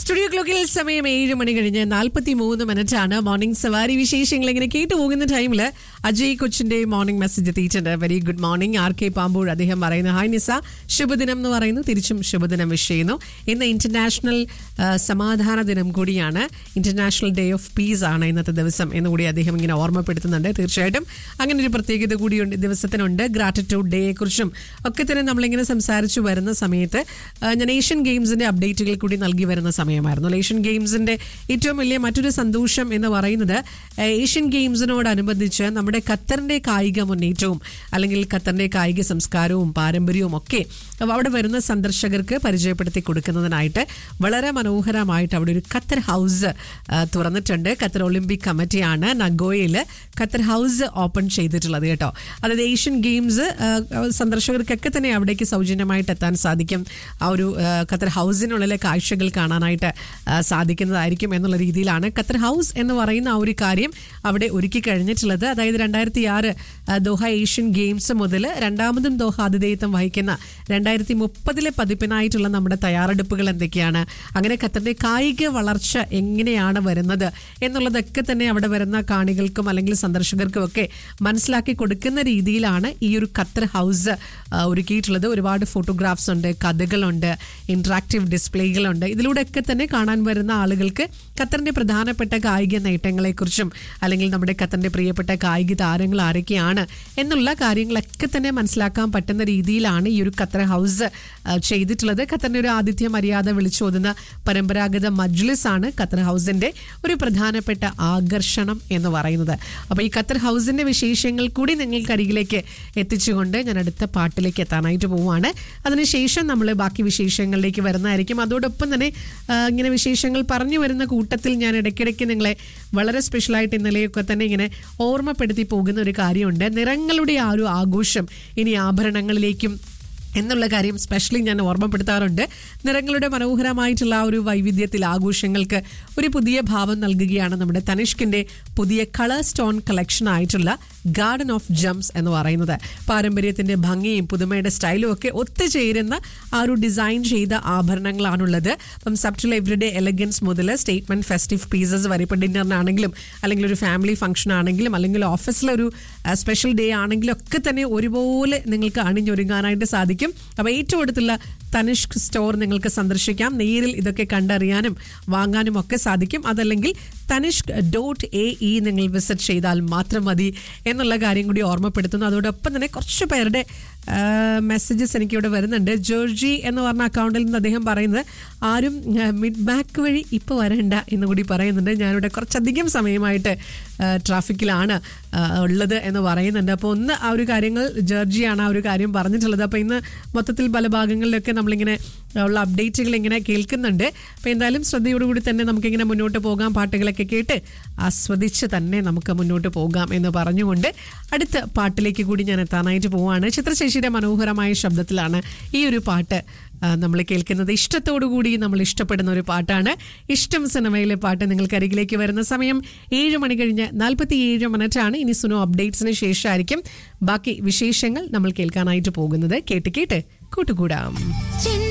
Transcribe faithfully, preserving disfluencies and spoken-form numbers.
Studio ക്ലോക്കിൽ സമയം ഏഴ് മണി കഴിഞ്ഞ് നാൽപ്പത്തി മൂന്ന് മിനിറ്റ് ആണ്. മോർണിംഗ് സവാരി വിശേഷങ്ങൾ ഇങ്ങനെ കേട്ടു പോകുന്ന ടൈമിൽ അജയ് കൊച്ചിന്റെ മോർണിംഗ് മെസ്സേജ് എത്തിയിട്ടുണ്ട്. Very good morning R K Pampoor. അദ്ദേഹം പറയുന്നു, ഹായ് നിസ, ശുഭദിനം എന്ന് പറയുന്നു. തിരിച്ചും ശുഭദിനം വിഷ് ചെയ്യുന്നു. ഇന്ന് ഇന്റർനാഷണൽ സമാധാന ദിനം കൂടിയാണ്. ഇന്റർനാഷണൽ ഡേ ഓഫ് പീസ് ആണ് ഇന്നത്തെ ദിവസം എന്നുകൂടി അദ്ദേഹം ഇങ്ങനെ ഓർമ്മപ്പെടുത്തുന്നുണ്ട്. തീർച്ചയായിട്ടും അങ്ങനെ ഒരു പ്രത്യേകത കൂടി ദിവസത്തിനുണ്ട്. ഗ്രാറ്റിറ്റ്യൂഡ് ഡേയെ കുറിച്ചും ഒക്കെ തന്നെ നമ്മളിങ്ങനെ സംസാരിച്ചു വരുന്ന സമയത്ത് ഞാൻ ഏഷ്യൻ ഗെയിംസിന്റെ അപ്ഡേറ്റുകൾ കൂടി നൽകി വരുന്ന സമയമായിരുന്നു. ഏഷ്യൻ ഗെയിംസിന്റെ ഏറ്റവും വലിയ മറ്റൊരു സന്തോഷം എന്ന് പറയുന്നത് ഏഷ്യൻ ഗെയിംസിനോടനുബന്ധിച്ച് നമ്മുടെ ഖത്തറിന്റെ കായിക മുന്നേറ്റവും അല്ലെങ്കിൽ ഖത്തറിന്റെ കായിക സംസ്കാരവും പാരമ്പര്യവും ഒക്കെ അവിടെ വരുന്ന സന്ദർശകർക്ക് പരിചയപ്പെടുത്തി കൊടുക്കുന്നതിനായിട്ട് വളരെ മനോഹരമായിട്ട് അവിടെ ഒരു ഖത്തർ ഹൗസ് തുറന്നിട്ടുണ്ട്. ഖത്തർ ഒളിമ്പിക് കമ്മിറ്റിയാണ് നഗോയയിൽ ഖത്തർ ഹൗസ് ഓപ്പൺ ചെയ്തിട്ടുള്ളത് കേട്ടോ. അതായത് ഏഷ്യൻ ഗെയിംസ് സന്ദർശകർക്കൊക്കെ തന്നെ അവിടേക്ക് സൗജന്യമായിട്ട് എത്താൻ സാധിക്കും. ആ ഒരു ഖത്തർ ഹൗസിനുള്ളിലെ കാഴ്ചകൾ കാണാനായിട്ട് സാധിക്കുന്നതായിരിക്കും എന്നുള്ള രീതിയിലാണ് ഖത്തർ ഹൗസ് എന്ന് പറയുന്ന ആ ഒരു കാര്യം അവിടെ ഒരുക്കി കഴിഞ്ഞിട്ടുള്ളത്. അതായത് രണ്ടായിരത്തി ആറ് ദോഹ ഏഷ്യൻ ഗെയിംസ് മുതൽ രണ്ടാമതും ദോഹ ആതിഥേയത്വം വഹിക്കുന്ന രണ്ടായിരത്തി മുപ്പതിലെ പതിപ്പിനായിട്ടുള്ള നമ്മുടെ തയ്യാറെടുപ്പുകൾ എന്തൊക്കെയാണ്, അങ്ങനെ ഖത്തറിന്റെ കായിക വളർച്ച എങ്ങനെയാണ് വരുന്നത് എന്നുള്ളതൊക്കെ തന്നെ അവിടെ വരുന്ന കാണികൾക്കും അല്ലെങ്കിൽ സന്ദർശകർക്കും ഒക്കെ മനസ്സിലാക്കി കൊടുക്കുന്ന രീതിയിലാണ് ഈ ഒരു ഖത്തർ ഹൗസ് ഒരുക്കിയിട്ടുള്ളത്. ഒരുപാട് ഫോട്ടോഗ്രാഫ്സ് ഉണ്ട്, കഥകളുണ്ട്, ഇന്ററാക്റ്റീവ് ഡിസ്പ്ലേകളുണ്ട്. ഇതിലൂടെയൊക്കെ തന്നെ കാണാൻ വരുന്ന ആളുകൾക്ക് ഖത്തറിന്റെ പ്രധാനപ്പെട്ട കായിക നേട്ടങ്ങളെക്കുറിച്ചും അല്ലെങ്കിൽ നമ്മുടെ ഖത്തറിന്റെ പ്രിയപ്പെട്ട കായിക താരങ്ങൾ ആരൊക്കെയാണ് എന്നുള്ള കാര്യങ്ങളൊക്കെ തന്നെ മനസ്സിലാക്കാൻ പറ്റുന്ന രീതിയിലാണ് ഈ ഒരു ഖത്തർ ഹൗസ് ചെയ്തിട്ടുള്ളത്. ഖത്തറിന്റെ ഒരു ആതിഥ്യ മര്യാദ വിളിച്ചോതുന്ന പരമ്പരാഗത മജ്ലിസ് ആണ് ഖത്തർ ഹൗസിന്റെ ഒരു പ്രധാനപ്പെട്ട ആകർഷണം എന്ന് പറയുന്നത്. അപ്പോൾ ഈ ഖത്തർ ഹൗസിന്റെ വിശേഷങ്ങൾ കൂടി നിങ്ങൾക്ക് അരികിലേക്ക് എത്തിച്ചുകൊണ്ട് ഞാൻ അടുത്ത പാട്ടിലേക്ക് എത്താനായിട്ട് പോവുകയാണ്. അതിനുശേഷം നമ്മൾ ബാക്കി വിശേഷങ്ങളിലേക്ക് വരുന്നതായിരിക്കും. അതോടൊപ്പം തന്നെ ഇങ്ങനെ വിശേഷങ്ങൾ പറഞ്ഞു വരുന്ന കൂട്ടത്തിൽ ഞാൻ ഇടയ്ക്കിടയ്ക്ക് നിങ്ങളെ വളരെ സ്പെഷ്യലായിട്ട് ഇന്നലെയൊക്കെ തന്നെ ഇങ്ങനെ ഓർമ്മപ്പെടുത്തി പോകുന്ന ഒരു കാര്യമുണ്ട്. നിറങ്ങളുടെ ആ ഒരു ആഘോഷം ഇനി ആഭരണങ്ങളിലേക്കും എന്നുള്ള കാര്യം സ്പെഷ്യലി ഞാൻ ഓർമ്മപ്പെടുത്താറുണ്ട്. നിറങ്ങളുടെ മനോഹരമായിട്ടുള്ള ആ ഒരു വൈവിധ്യത്തിൽ ആഘോഷങ്ങൾക്ക് ഒരു പുതിയ ഭാവം നൽകുകയാണ് നമ്മുടെ തനിഷ്കിന്റെ പുതിയ കളർ സ്റ്റോൺ കളക്ഷൻ ആയിട്ടുള്ള ഗാർഡൻ ഓഫ് ജംസ് എന്ന് പറയുന്നത്. പാരമ്പര്യത്തിന്റെ ഭംഗിയും പുതുമയുടെ സ്റ്റൈലും ഒക്കെ ഒത്തുചേരുന്ന ആ ഒരു ഡിസൈൻ ചെയ്ത ആഭരണങ്ങളാണുള്ളത്. അപ്പം സബ്റ്റിൽ എവറിഡേ എലഗൻസ് മുതൽ സ്റ്റേറ്റ്മെന്റ് ഫെസ്റ്റീവ് പീസസ് വരെ, ഇപ്പം ഡിന്നറിനാണെങ്കിലും അല്ലെങ്കിൽ ഒരു ഫാമിലി ഫംഗ്ഷൻ ആണെങ്കിലും അല്ലെങ്കിൽ ഓഫീസിലൊരു സ്പെഷ്യൽ ഡേ ആണെങ്കിലും ഒക്കെ തന്നെ ഒരുപോലെ നിങ്ങൾക്ക് അണിഞ്ഞൊരുങ്ങാനായിട്ട് സാധിക്കും. അപ്പോൾ ഏറ്റവും അടുത്തുള്ള തനിഷ്ക് സ്റ്റോർ നിങ്ങൾക്ക് സന്ദർശിക്കാം. നേരിൽ ഇതൊക്കെ കണ്ടറിയാനും വാങ്ങാനും ഒക്കെ സാധിക്കും. അതല്ലെങ്കിൽ തനിഷ്ക് ഡോട്ട് എ ഇ നിങ്ങൾ വിസിറ്റ് ചെയ്താൽ മാത്രം മതി എന്നുള്ള കാര്യം കൂടി ഓർമ്മപ്പെടുത്തുന്നു. അതോടൊപ്പം തന്നെ കുറച്ച് പേരുടെ മെസ്സേജസ് എനിക്കിവിടെ വരുന്നുണ്ട്. ജോർജി എന്ന് പറഞ്ഞ അക്കൗണ്ടിൽ നിന്ന് അദ്ദേഹം പറയുന്നത്, ആരും മിഡ് ബാക്ക് വഴി ഇപ്പോൾ വരണ്ട എന്ന് കൂടി പറയുന്നുണ്ട്. ഞാനിവിടെ കുറച്ചധികം സമയമായിട്ട് ട്രാഫിക്കിലാണ് ഉള്ളത് എന്ന് പറയുന്നുണ്ട്. അപ്പോൾ ഒന്ന് ആ ഒരു കാര്യങ്ങൾ ജോർജിയാണ് ആ ഒരു കാര്യം പറഞ്ഞിട്ടുള്ളത്. അപ്പോൾ ഇന്ന് മൊത്തത്തിൽ പല ഭാഗങ്ങളിലൊക്കെ നമ്മളിങ്ങനെ ഉള്ള അപ്ഡേറ്റുകൾ ഇങ്ങനെ കേൾക്കുന്നുണ്ട്. അപ്പോൾ എന്തായാലും ശ്രദ്ധയോടുകൂടി തന്നെ നമുക്കിങ്ങനെ മുന്നോട്ട് പോകാം. പാട്ടുകളൊക്കെ കേട്ട് ആസ്വദിച്ച് തന്നെ നമുക്ക് മുന്നോട്ട് പോകാം എന്ന് പറഞ്ഞുകൊണ്ട് അടുത്ത പാട്ടിലേക്ക് കൂടി ഞാൻ എത്താനായിട്ട് പോവുകയാണ്. ചിത്രശേഷിയുടെ മനോഹരമായ ശബ്ദത്തിലാണ് ഈ ഒരു പാട്ട് നമ്മൾ കേൾക്കുന്നത്. ഇഷ്ടത്തോടുകൂടി നമ്മൾ ഇഷ്ടപ്പെടുന്ന ഒരു പാട്ടാണ്. ഇഷ്ടം സിനിമയിലെ പാട്ട് നിങ്ങൾക്ക് അരികിലേക്ക് വരുന്ന സമയം ഏഴ് മണി കഴിഞ്ഞ് നാൽപ്പത്തി ഏഴ് മിനിറ്റ് ആണ്. ഇനി സുനോ അപ്ഡേറ്റ്സിന് ശേഷമായിരിക്കും ബാക്കി വിശേഷങ്ങൾ നമ്മൾ കേൾക്കാനായിട്ട് പോകുന്നത്. കേട്ട് കേട്ട് കൂട്ടുകൂടാം.